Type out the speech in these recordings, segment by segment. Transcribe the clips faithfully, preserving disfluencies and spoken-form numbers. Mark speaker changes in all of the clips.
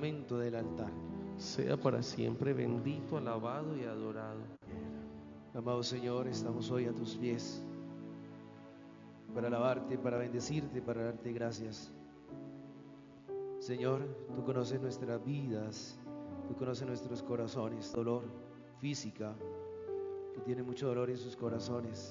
Speaker 1: fundamento del altar.
Speaker 2: Sea para siempre bendito, alabado y adorado.
Speaker 1: Amado Señor, estamos hoy a tus pies para alabarte, para bendecirte, para darte gracias. Señor, tú conoces nuestras vidas, tú conoces nuestros corazones, dolor, física, que tiene mucho dolor en sus corazones.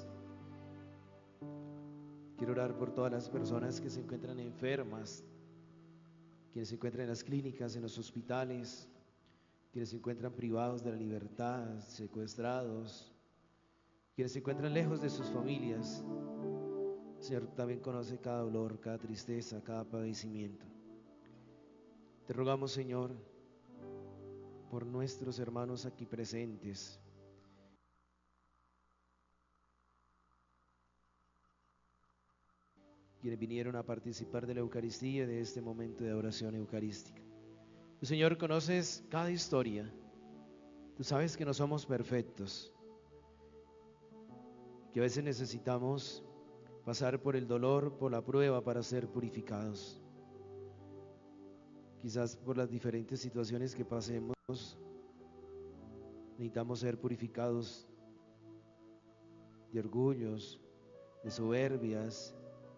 Speaker 1: Quiero orar por todas las personas que se encuentran enfermas, quienes se encuentran en las clínicas, en los hospitales, quienes se encuentran privados de la libertad, secuestrados, quienes se encuentran lejos de sus familias. Señor, también conoce cada dolor, cada tristeza, cada padecimiento. Te rogamos, Señor, por nuestros hermanos aquí presentes, quienes vinieron a participar de la Eucaristía, de este momento de oración eucarística. Tú, Señor, conoces cada historia. Tú sabes que no somos perfectos, que a veces necesitamos pasar por el dolor, por la prueba para ser purificados. Quizás por las diferentes situaciones que pasemos, necesitamos ser purificados de orgullos, de soberbias.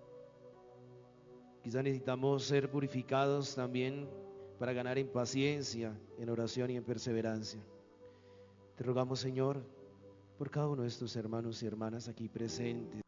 Speaker 1: Quizás necesitamos ser purificados también para ganar en paciencia, en oración y en perseverancia. Te rogamos, Señor, por cada uno de estos hermanos y hermanas aquí presentes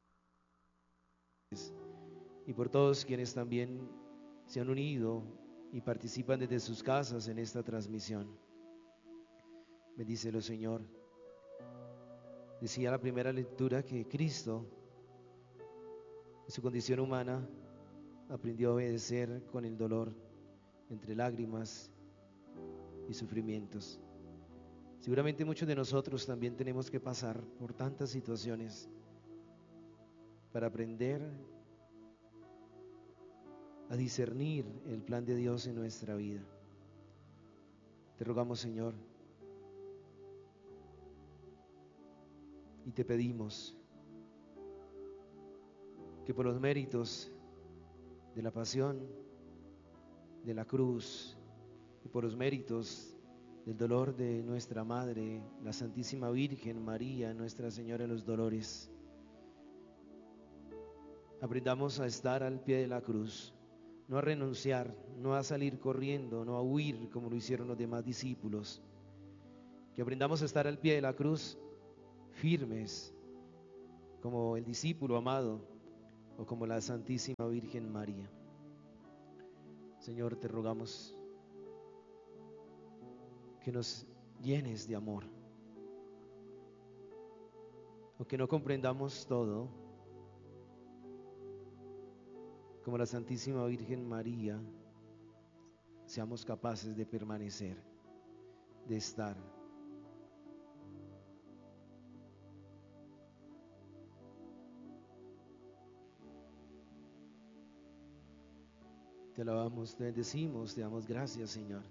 Speaker 1: y por todos quienes también se han unido y participan desde sus casas en esta transmisión. Bendícelo, Señor. Decía la primera lectura que Cristo, en su condición humana, aprendió a obedecer con el dolor, entre lágrimas y sufrimientos. Seguramente muchos de nosotros también tenemos que pasar por tantas situaciones para aprender a discernir el plan de Dios en nuestra vida. Te rogamos, Señor, y te pedimos que por los méritos de la pasión, de la cruz, y por los méritos del dolor de nuestra Madre, la Santísima Virgen María, Nuestra Señora de los Dolores, aprendamos a estar al pie de la cruz, no a renunciar, no a salir corriendo, no a huir como lo hicieron los demás discípulos. Que aprendamos a estar al pie de la cruz firmes, como el discípulo amado o como la Santísima Virgen María. Señor, te rogamos que nos llenes de amor, aunque no comprendamos todo, como la Santísima Virgen María, seamos capaces de permanecer, de estar. Te alabamos, te bendecimos, te damos gracias, Señor,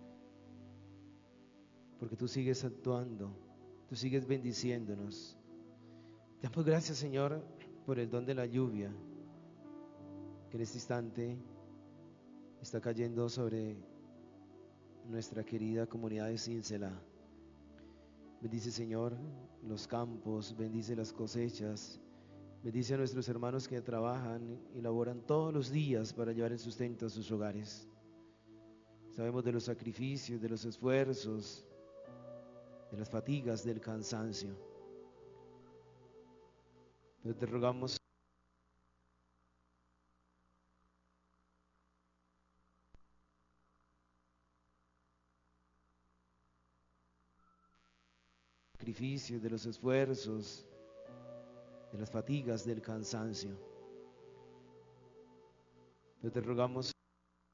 Speaker 1: porque tú sigues actuando, tú sigues bendiciéndonos. Te damos gracias, Señor, por el don de la lluvia que en este instante está cayendo sobre nuestra querida comunidad de Cincela. Bendice, Señor, los campos, bendice las cosechas, bendice a nuestros hermanos que trabajan y laboran todos los días para llevar el sustento a sus hogares. Sabemos de los sacrificios, de los esfuerzos, de las fatigas, del cansancio. Pero te rogamos, sacrificios, de los esfuerzos, de las fatigas, del cansancio. Pero te rogamos,